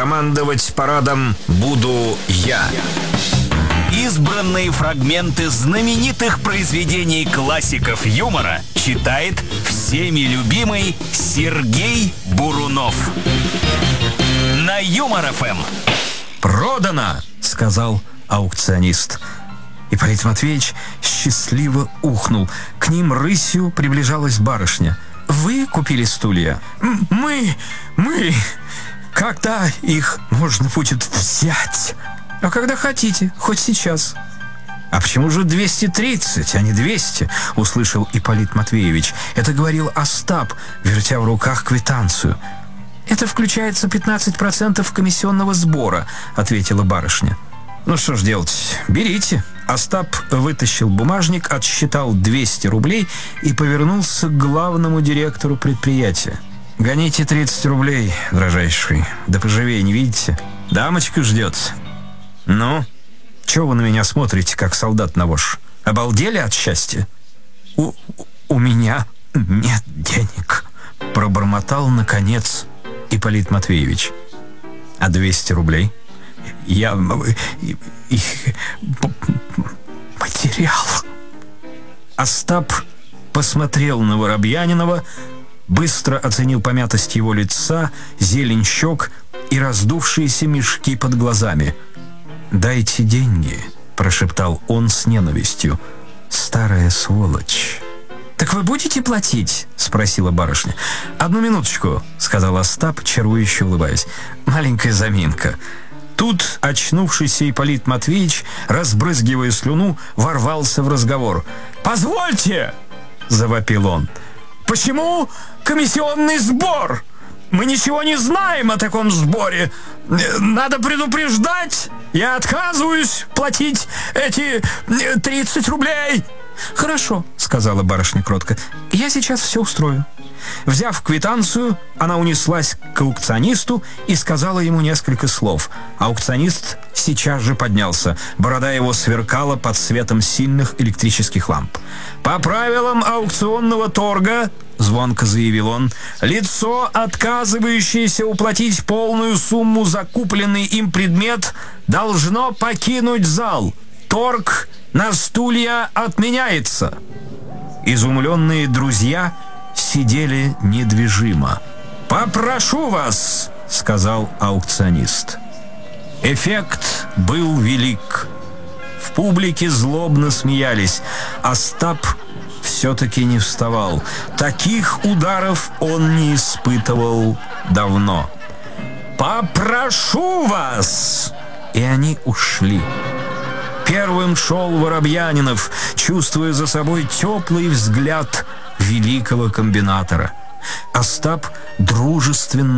командовать парадом буду я. Избранные фрагменты знаменитых произведений классиков юмора читает всеми любимый Сергей Бурунов. На Юмор-ФМ. «Продано!» — сказал аукционист. Ипполит Матвеевич счастливо ухнул. К ним рысью приближалась барышня. «Вы купили стулья?» Мы... Когда их можно будет взять?» «А когда хотите, хоть сейчас». «А почему же 230, а не 200?» — услышал Ипполит Матвеевич. Это говорил Остап, вертя в руках квитанцию. «Это включается 15% комиссионного сбора», — ответила барышня. «Ну что ж делать, берите». Остап вытащил бумажник, отсчитал 200 рублей и повернулся к главному директору предприятия. «Гоните 30 рублей, дрожайший. Да поживее, не видите? Дамочка ждет». «Ну, чего вы на меня смотрите, как солдат на вож? Обалдели от счастья?» У меня нет денег», — пробормотал, наконец, Ипполит Матвеевич. «А 200 рублей?» «Я их потерял». Остап посмотрел на Воробьянинова, быстро оценил помятость его лица, зелень щек и раздувшиеся мешки под глазами. «Дайте деньги», — прошептал он с ненавистью. «Старая сволочь». «Так вы будете платить?» — спросила барышня. «Одну минуточку», — сказал Остап, чарующе улыбаясь. «Маленькая заминка». Тут очнувшийся Ипполит Матвеевич, разбрызгивая слюну, ворвался в разговор. «Позвольте!» — завопил он. «Почему комиссионный сбор? Мы ничего не знаем о таком сборе. Надо предупреждать. Я отказываюсь платить эти 30 рублей». «Хорошо», — сказала барышня кротко. «Я сейчас все устрою». Взяв квитанцию, она унеслась к аукционисту и сказала ему несколько слов. Аукционист сейчас же поднялся. Борода его сверкала под светом сильных электрических ламп. «По правилам аукционного торга», — звонко заявил он, «лицо, отказывающееся уплатить полную сумму за купленный им предмет, должно покинуть зал. Торг на стулья отменяется». Изумленные друзья сидели недвижимо. «Попрошу вас», — сказал аукционист. Эффект был велик. В публике злобно смеялись. Остап все-таки не вставал. Таких ударов он не испытывал давно. «Попрошу вас!» И они ушли. Первым шел Воробьянинов, чувствуя за собой теплый взгляд великого комбинатора. Остап дружественно